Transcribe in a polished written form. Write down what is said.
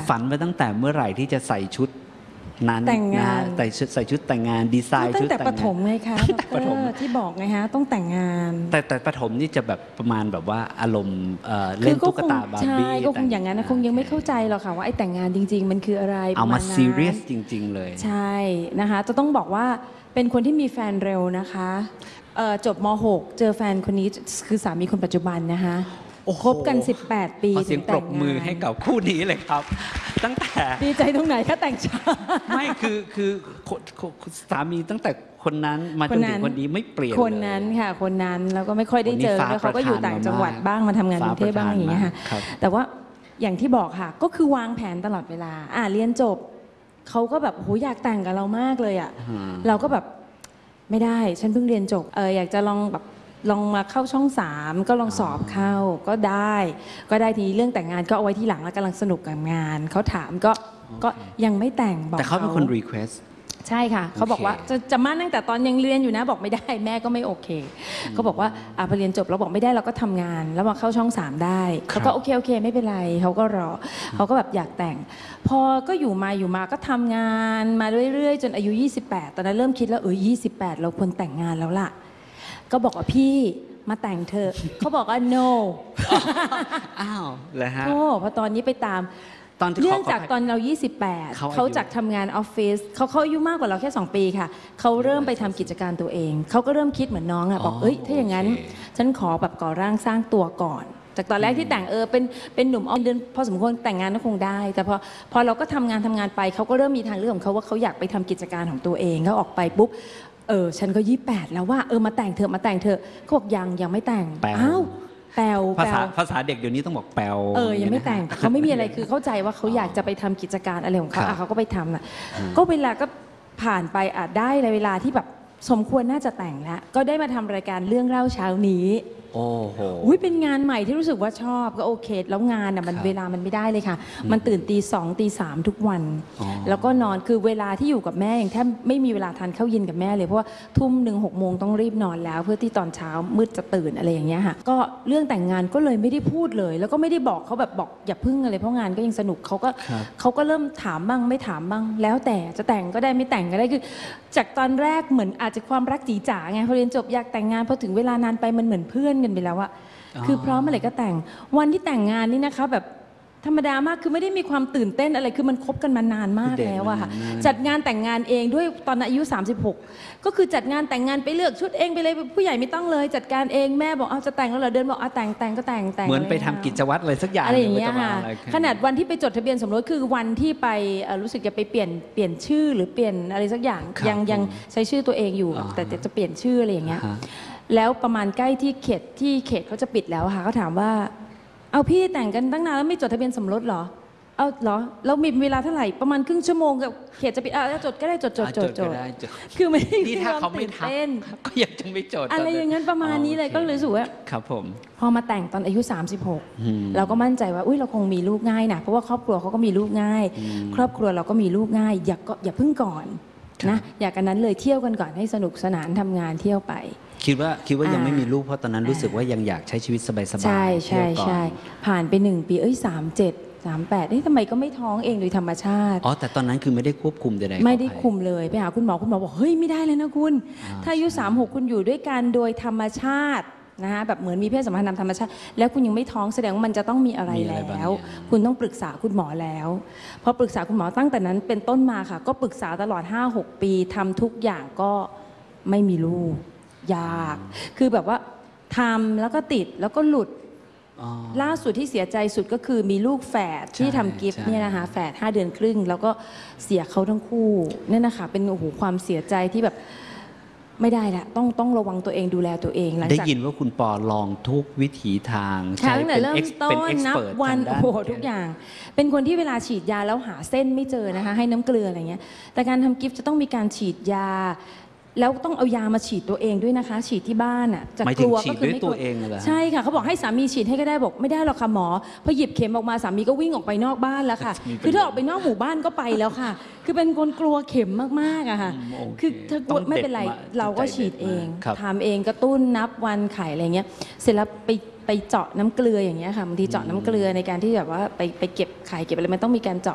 ฝันมาตั้งแต่เมื่อไหร่ที่จะใส่ชุดนั้นแต่งงานใส่ชุดแต่งงานดีไซน์ชุดแต่งงานตั้งแต่ประถมไงคะประถมที่บอกไงฮะต้องแต่งงานแต่ประถมนี่จะแบบประมาณแบบว่าอารมณ์เล่นตุ๊กตาบาร์บี้ใช่ก็คงอย่างนั้นนะคงยังไม่เข้าใจหรอกค่ะว่าไอ้แต่งงานจริงๆมันคืออะไรเอามาซีเรียสจริงๆเลยใช่นะคะจะต้องบอกว่าเป็นคนที่มีแฟนเร็วนะคะจบม.6 เจอแฟนคนนี้คือสามีคนปัจจุบันนะคะคบกัน18 ปีขอเสียงปรบมือให้กับคู่นี้เลยครับตั้งแต่ดีใจตรงไหนคะแต่งช้าไม่คือสามีตั้งแต่คนนั้นมาจนถึงคนนี้ไม่เปลี่ยนคนนั้นค่ะคนนั้นแล้วก็ไม่ค่อยได้เจอแล้วเขาก็อยู่ต่างจังหวัดบ้างมาทำงานกรุงเทพบ้างอย่างเงี้ยค่ะแต่ว่าอย่างที่บอกค่ะก็คือวางแผนตลอดเวลาเรียนจบเขาก็แบบโหอยากแต่งกับเรามากเลยอ่ะเราก็แบบไม่ได้ฉันเพิ่งเรียนจบอยากจะลองมาเข้าช่อง3ก็ลองสอบเข้าก็ได้ทีนี้เรื่องแต่งงานก็เอาไว้ที่หลังแล้วกำลังสนุกกับงานเขาถามก็ยังไม่แต่งบอกแต่เขาเป็นคน request ใช่ค่ะเขาบอกว่าจะมั่นตั้งแต่ตอนยังเรียนอยู่นะบอกไม่ได้แม่ก็ไม่โอเคเขาบอกว่าพอเรียนจบเราบอกไม่ได้เราก็ทำงานแล้วมาเข้าช่อง3ได้เขาก็โอเคไม่เป็นไรเขาก็รอเขาก็แบบอยากแต่งพอก็อยู่มาก็ทำงานมาเรื่อยๆจนอายุ28ตอนนั้นเริ่มคิดแล้ว28เราควรแต่งงานแล้วล่ะก็บอกว่าพี่มาแต่งเธอเขาบอกว่า no อ้าวเลยฮะพอตอนนี้ไปตามเรื่องจากตอนเรา28เขาจากทำงานออฟฟิศเขาอายุมากกว่าเราแค่2 ปีค่ะเขาเริ่มไปทำกิจการตัวเองเขาก็เริ่มคิดเหมือนน้องบอกถ้าอย่างนั้นฉันขอแบบก่อร่างสร้างตัวก่อนจากตอนแรกที่แต่งเป็นหนุ่มอ้อมเดินพอสมควรแต่งงานก็คงได้แต่พอเราก็ทำงานไปเขาก็เริ่มมีทางเลือกของเขาว่าเขาอยากไปทำกิจการของตัวเองเขาออกไปปุ๊บฉันก็28แล้วว่ามาแต่งเถอะเขาบอกยังไม่แต่งอ้าวแปลภาษาเด็กเดี๋ยวนี้ต้องบอกแปลยังไม่แต่งเขาไม่มีอะไรคือเข้าใจว่าเขาอยากจะไปทำกิจการอะไรของเขาเขาก็ไปทำน่ะก็เวลาก็ผ่านไปได้เวลาที่แบบสมควรน่าจะแต่งแล้วก็ได้มาทำรายการเรื่องเล่าเช้านี้โอ้โหเป็นงานใหม่ที่รู้สึกว่าชอบก็โอเคแล้วงานมันเวลามันไม่ได้เลยค่ะมันตื่นตี 2 ตี 3ทุกวันแล้วก็นอนคือเวลาที่อยู่กับแม่อย่างแทบไม่มีเวลาทานข้าวเย็นกับแม่เลยเพราะว่าทุ่มหนึ่ง6 โมงต้องรีบนอนแล้วเพื่อที่ตอนเช้ามืดจะตื่นอะไรอย่างเงี้ยค่ะก็เรื่องแต่งงานก็เลยไม่ได้พูดเลยแล้วก็ไม่ได้บอกเขาแบบบอกอย่าพึ่งอะไรเพราะงานก็ยังสนุกเขาก็เริ่มถามบ้างไม่ถามบ้างแล้วแต่จะแต่งก็ได้ไม่แต่งก็ได้คือจากตอนแรกเหมือนอาจจะความรักจีจ๋าไงพอเรียนจบอยากแต่งงานพอถึงเวลานานไปมันเหมือนเพื่อนกันไปแล้วอะคือพร้อมเมื่อไหร่ก็แต่งวันที่แต่งงานนี่นะคะแบบธรรมดามากคือไม่ได้มีความตื่นเต้นอะไรคือมันคบกันมานานมากแล้วอะค่ะจัดงานแต่งงานเองด้วยตอนอายุ36ก็คือจัดงานแต่งงานไปเลือกชุดเองไปเลยผู้ใหญ่ไม่ต้องเลยจัดการเองแม่บอกจะแต่งแล้วเหรอเดินบอกแต่งก็แต่งเหมือนไปทำกิจวัตรอะไรสักอย่างอะไรอย่างเงี้ยค่ะขนาดวันที่ไปจดทะเบียนสมรสคือวันที่ไปรู้สึกจะไปเปลี่ยนชื่อหรือเปลี่ยนอะไรสักอย่างยังใช้ชื่อตัวเองอยู่แต่จะเปลี่ยนชื่ออะไรอย่างเงี้ยแล้วประมาณใกล้ที่เขตเขาจะปิดแล้วค่ะเขาถามว่าเอาพี่แต่งกันตั้งนานแล้วไม่จดทะเบียนสมรสเหรอเอาเหรอแล้วมีเวลาเท่าไหร่ประมาณครึ่งชั่วโมงกับเขตจะปิดจดก็ได้จดคือไม่ได้ถ้าเขาไม่ทำก็ยังจะไม่จดอะไรอย่างนั้นประมาณนี้เลยก็เลยรู้สึกว่าครับผมพอมาแต่งตอนอายุ36เราก็มั่นใจว่าเราคงมีลูกง่ายนะเพราะว่าครอบครัวเขาก็มีลูกง่ายครอบครัวเราก็มีลูกง่ายอย่าพึ่งก่อนนะอยากกันนั้นเลยเที่ยวกันก่อนให้สนุกสนานทำงานเที่ยวไปคิดว่ายังไม่มีลูกเพราะตอนนั้นรู้สึกว่ายังอยากใช้ชีวิตสบายๆใช่ผ่านไป1 ปี37 38ทำไมก็ไม่ท้องเองโดยธรรมชาติแต่ตอนนั้นคือไม่ได้ควบคุมใดๆไม่ได้คุมเลยไปหาคุณหมอบอกเฮ้ยไม่ได้เลยนะคุณถ้าอายุ36คุณอยู่ด้วยกันโดยธรรมชาตินะคะแบบเหมือนมีเพศสัมพันธ์ตามธรรมชาติแล้วคุณยังไม่ท้องแสดงว่ามันจะต้องมีอะไรแล้วคุณต้องปรึกษาคุณหมอแล้วพอปรึกษาคุณหมอตั้งแต่นั้นเป็นต้นมาค่ะก็ปรึกษาตลอด 5-6 ปีทำทุกอย่างก็ไม่มีลูกยากคือแบบว่าทำแล้วก็ติดแล้วก็หลุดล่าสุดที่เสียใจสุดก็คือมีลูกแฝดที่ทำกิฟต์เนี่ยนะคะแฝด5 เดือนครึ่งแล้วก็เสียเขาทั้งคู่นั่นนะคะเป็นความเสียใจที่แบบไม่ได้ละต้องระวังตัวเองดูแลตัวเองได้ยินว่าคุณปอลองทุกวิถีทางใช้เป็นเริ่มต้นนับวันทุกอย่างเป็นคนที่เวลาฉีดยาแล้วหาเส้นไม่เจอนะคะให้น้ำเกลืออะไรเงี้ยแต่การทำกิฟต์จะต้องมีการฉีดยาแล้วต้องเอายามาฉีดตัวเองด้วยนะคะฉีดที่บ้านจะกลัวก็คือไม่กลัวใช่ค่ะเขาบอกให้สามีฉีดให้ก็ได้บอกไม่ได้หรอกค่ะหมอพอหยิบเข็มออกมาสามีก็วิ่งออกไปนอกบ้านแล้วค่ะคือถ้าออกไปนอกหมู่บ้านก็ไปแล้วค่ะคือเป็นคนกลัวเข็มมากๆอะค่ะคือถ้ากลัวไม่เป็นไรเราก็ฉีดเองทำเองกระตุ้นนับวันไข่อะไรเงี้ยเสร็จแล้วไปเจาะน้ำเกลืออย่างเงี้ยค่ะบางทีเจาะน้ำเกลือในการที่แบบว่าไปเก็บไข่เก็บอะไรมันต้องมีการเจาะ